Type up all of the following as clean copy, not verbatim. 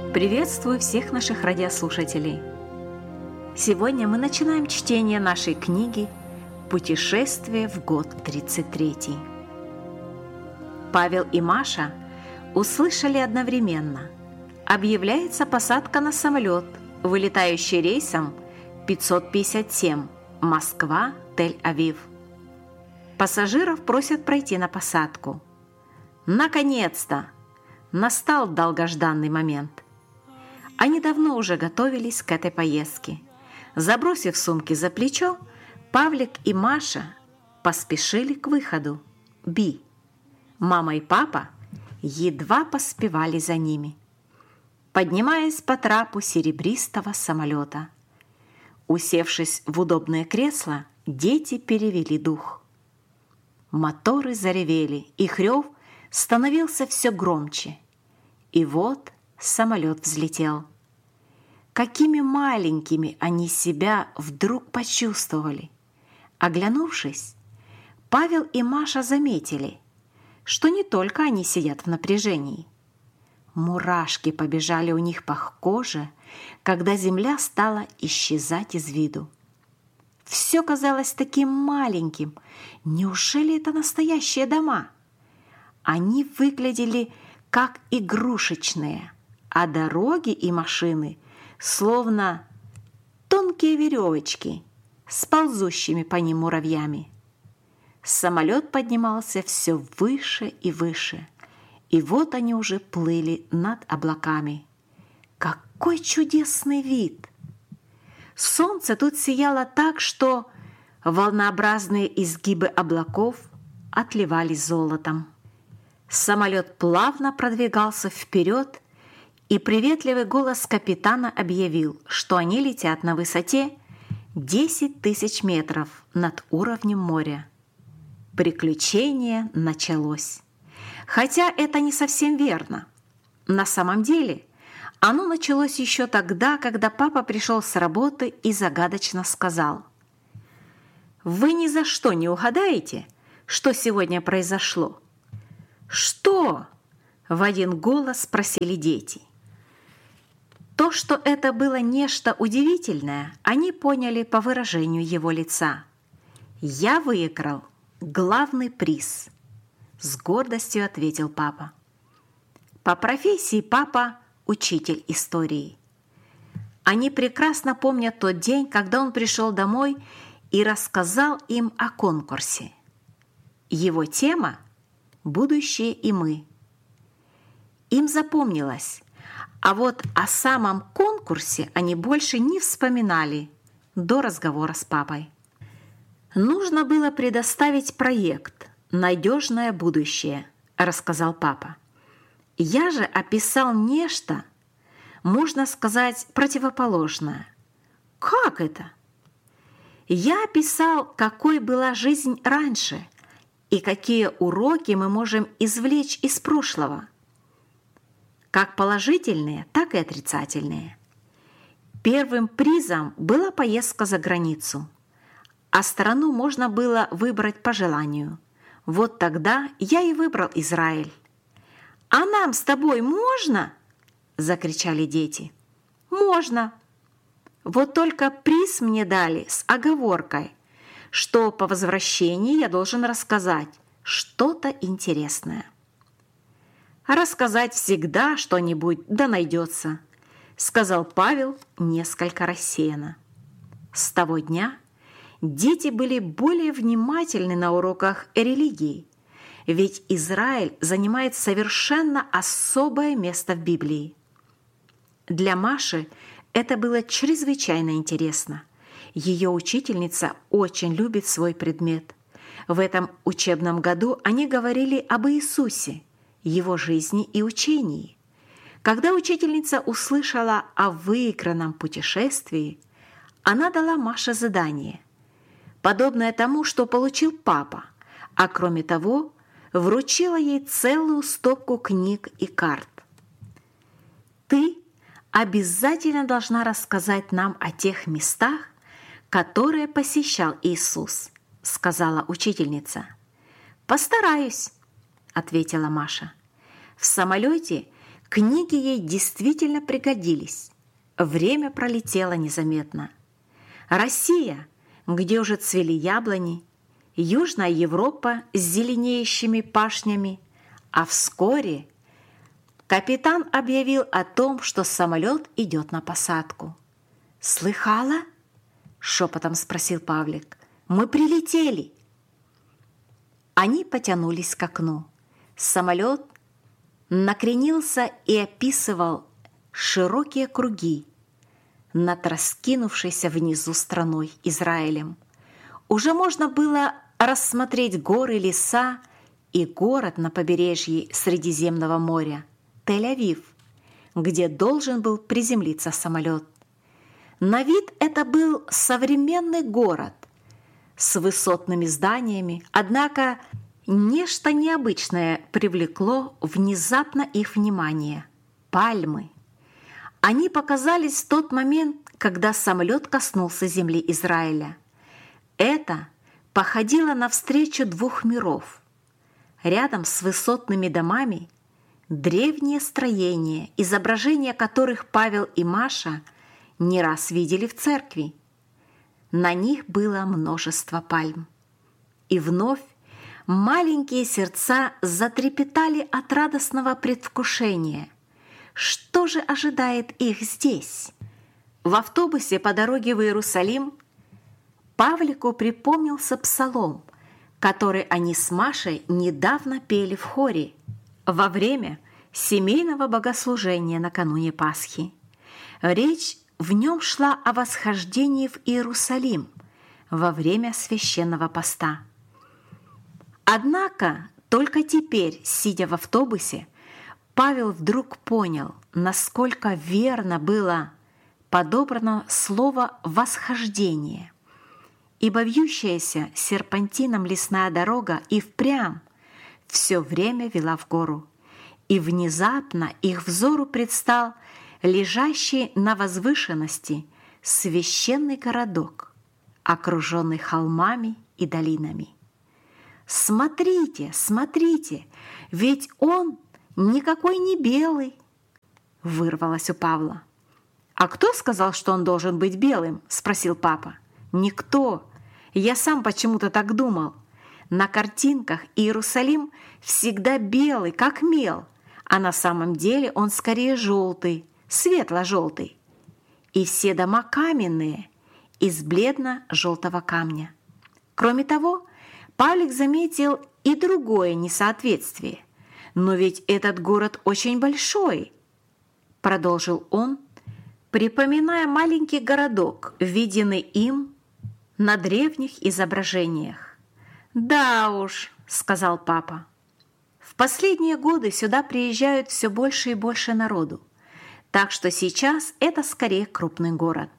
Приветствую всех наших радиослушателей! Сегодня мы начинаем чтение нашей книги «Путешествие в год 33». Павел и Маша услышали одновременно. Объявляется посадка на самолет, вылетающий рейсом 557 Москва-Тель-Авив. Пассажиров просят пройти на посадку. Наконец-то! Настал долгожданный момент. Они давно уже готовились к этой поездке. Забросив сумки за плечо, Павлик и Маша поспешили к выходу. Мама и папа едва поспевали за ними, поднимаясь по трапу серебристого самолета. Усевшись в удобное кресло, дети перевели дух. Моторы заревели, их рев становился все громче. И вот самолет взлетел. Какими маленькими они себя вдруг почувствовали. Оглянувшись, Павел и Маша заметили, что не только они сидят в напряжении. Мурашки побежали у них по коже, когда земля стала исчезать из виду. Все казалось таким маленьким. Неужели это настоящие дома? Они выглядели как игрушечные, а дороги и машины словно тонкие веревочки с ползущими по ним муравьями. Самолет поднимался все выше и выше, и вот они уже плыли над облаками. Какой чудесный вид! Солнце тут сияло так, что волнообразные изгибы облаков отливали золотом. Самолет плавно продвигался вперед, и приветливый голос капитана объявил, что они летят на высоте 10 тысяч метров над уровнем моря. Приключение началось. Хотя это не совсем верно. На самом деле оно началось еще тогда, когда папа пришел с работы и загадочно сказал: «Вы ни за что не угадаете, что сегодня произошло?» «Что?» – в один голос спросили дети. То, что это было нечто удивительное, они поняли по выражению его лица. «Я выиграл главный приз», – с гордостью ответил папа. По профессии папа – учитель истории. Они прекрасно помнят тот день, когда он пришел домой и рассказал им о конкурсе. Его тема – «Будущее и мы». Им запомнилось, а вот о самом конкурсе они больше не вспоминали до разговора с папой. «Нужно было предоставить проект «Надежное будущее», – рассказал папа. «Я же описал нечто, можно сказать, противоположное». «Как это?» «Я описал, какой была жизнь раньше и какие уроки мы можем извлечь из прошлого, как положительные, так и отрицательные. Первым призом была поездка за границу, а страну можно было выбрать по желанию. Вот тогда я и выбрал Израиль». «А нам с тобой можно?» – закричали дети. «Можно. Вот только приз мне дали с оговоркой, что по возвращении я должен рассказать что-то интересное». «Рассказать всегда что-нибудь да найдется», – сказал Павел несколько рассеянно. С того дня дети были более внимательны на уроках религии, ведь Израиль занимает совершенно особое место в Библии. Для Маши это было чрезвычайно интересно. Ее учительница очень любит свой предмет. В этом учебном году они говорили об Иисусе, его жизни и учении. Когда учительница услышала о выигранном путешествии, она дала Маше задание, подобное тому, что получил папа, а кроме того, вручила ей целую стопку книг и карт. «Ты обязательно должна рассказать нам о тех местах, которые посещал Иисус», – сказала учительница. «Постараюсь», – ответила Маша. В самолете Книги ей действительно пригодились. Время пролетело незаметно. Россия, где уже цвели яблони, Южная Европа с зеленеющими пашнями, а вскоре капитан объявил о том, что самолет идет на посадку. «Слыхала?» – шепотом спросил Павлик. «Мы прилетели!» Они потянулись к окну. Самолет накренился и описывал широкие круги над раскинувшейся внизу страной Израилем. Уже можно было рассмотреть горы, леса и город на побережье Средиземного моря – Тель-Авив, где должен был приземлиться самолет. На вид это был современный город с высотными зданиями, однако нечто необычное привлекло внезапно их внимание – пальмы. Они показались в тот момент, когда самолет коснулся земли Израиля. Это походило на встречу двух миров. Рядом с высотными домами древние строения, изображения которых Павел и Маша не раз видели в церкви. На них было множество пальм. И вновь маленькие сердца затрепетали от радостного предвкушения. Что же ожидает их здесь? В автобусе по дороге в Иерусалим Павлику припомнился псалом, который они с Машей недавно пели в хоре во время семейного богослужения накануне Пасхи. Речь в нем шла о восхождении в Иерусалим во время священного поста. Однако только теперь, сидя в автобусе, Павел вдруг понял, насколько верно было подобрано слово «восхождение», ибо вьющаяся серпантином лесная дорога и впрямь все время вела в гору, и внезапно их взору предстал лежащий на возвышенности священный городок, окруженный холмами и долинами. «Смотрите, смотрите, ведь он никакой не белый!» – вырвалось у Павла. «А кто сказал, что он должен быть белым?» – спросил папа. «Никто. Я сам почему-то так думал. На картинках Иерусалим всегда белый, как мел, а на самом деле он скорее желтый, светло-желтый. И все дома каменные, из бледно-желтого камня. Кроме того, Павлик заметил и другое несоответствие. «Но ведь этот город очень большой», – продолжил он, припоминая маленький городок, виденный им на древних изображениях. «Да уж», – сказал папа, – «в последние годы сюда приезжают все больше и больше народу, так что сейчас это скорее крупный город».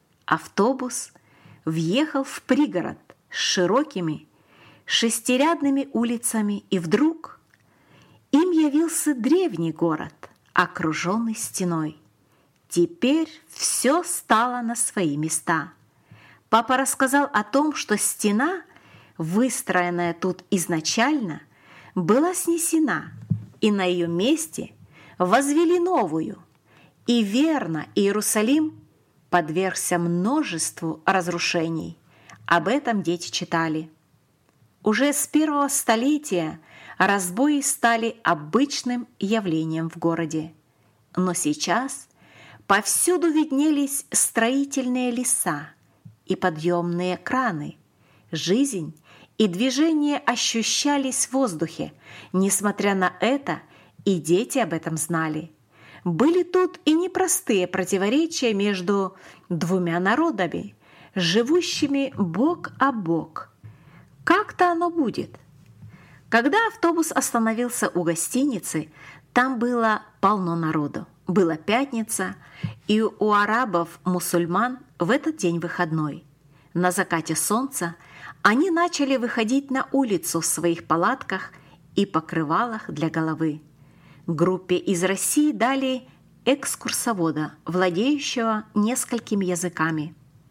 Автобус въехал в пригород с широкими шестирядными улицами, и вдруг им явился древний город, окруженный стеной. Теперь все стало на свои места. Папа рассказал о том, что стена, выстроенная тут изначально, была снесена, и на ее месте возвели новую. И верно, Иерусалим подвергся множеству разрушений. Об этом дети читали. Уже с первого столетия разбои стали обычным явлением в городе. Но сейчас повсюду виднелись строительные леса и подъемные краны. Жизнь и движение ощущались в воздухе. Несмотря на это, и дети об этом знали. Были тут и непростые противоречия между двумя народами, живущими бок о бок. Как-то оно будет. Когда автобус остановился у гостиницы, там было полно народу. Была пятница, и у арабов-мусульман в этот день выходной. На закате солнца они начали выходить на улицу в своих палатках и покрывалах для головы. Группе из России дали экскурсовода, владеющего несколькими языками.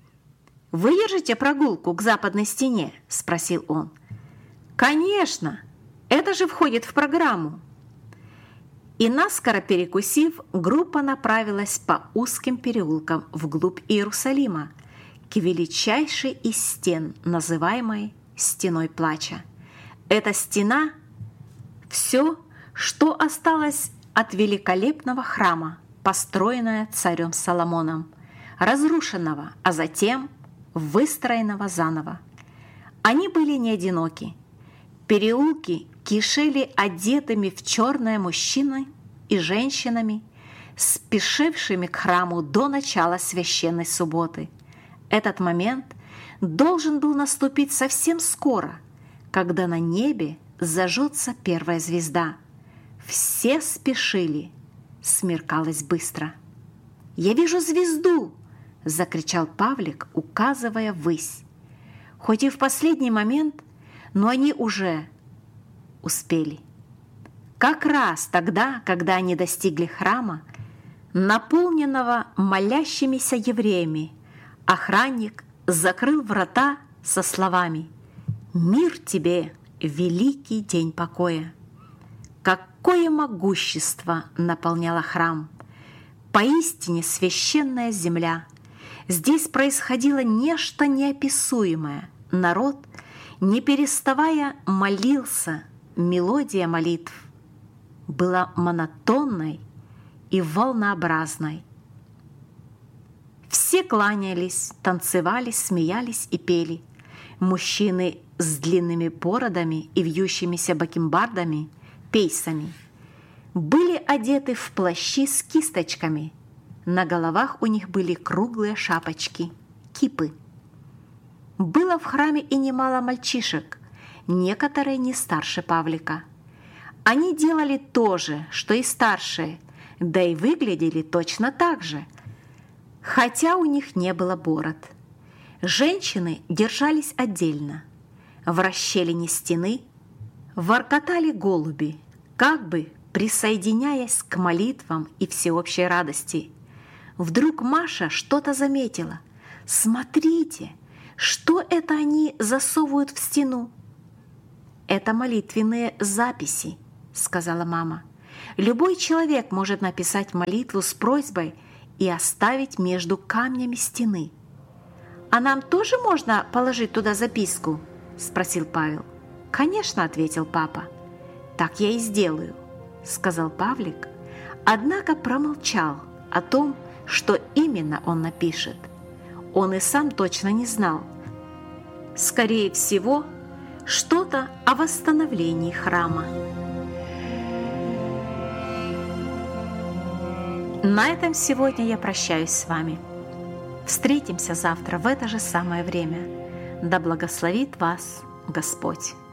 «Вы держите прогулку к западной стене?» – спросил он. «Конечно! Это же входит в программу!» И наскоро перекусив, группа направилась по узким переулкам вглубь Иерусалима, к величайшей из стен, называемой «Стеной плача». Эта стена – все, что осталось от великолепного храма, построенного царем Соломоном, разрушенного, а затем выстроенного заново. Они были не одиноки. Переулки кишели одетыми в черное мужчинами и женщинами, спешившими к храму до начала священной субботы. Этот момент должен был наступить совсем скоро, когда на небе зажжется первая звезда. Все спешили, смеркалось быстро. «Я вижу звезду!» – закричал Павлик, указывая ввысь. Хоть и в последний момент, но они уже успели. Как раз тогда, когда они достигли храма, наполненного молящимися евреями, охранник закрыл врата со словами: «Мир тебе, великий день покоя!» Какое могущество наполняло храм! Поистине священная земля! Здесь происходило нечто неописуемое. Народ, не переставая, молился. Мелодия молитв была монотонной и волнообразной. Все кланялись, танцевали, смеялись и пели. Мужчины с длинными бородами и вьющимися бакенбардами, пейсами, были одеты в плащи с кисточками. На головах у них были круглые шапочки, кипы. Было в храме и немало мальчишек, некоторые не старше Павлика. Они делали то же, что и старшие, да и выглядели точно так же, хотя у них не было бород. Женщины держались отдельно. В расщелине стены воркотали голуби, как бы присоединяясь к молитвам и всеобщей радости. Вдруг Маша что-то заметила. «Смотрите, что это они засовывают в стену?» «Это молитвенные записи», — сказала мама. «Любой человек может написать молитву с просьбой и оставить между камнями стены». «А нам тоже можно положить туда записку?» — спросил Павел. «Конечно», — ответил папа. «Так я и сделаю», — сказал Павлик, однако промолчал о том, что именно он напишет. Он и сам точно не знал. Скорее всего, что-то о восстановлении храма. На этом сегодня я прощаюсь с вами. Встретимся завтра в это же самое время. Да благословит вас Господь!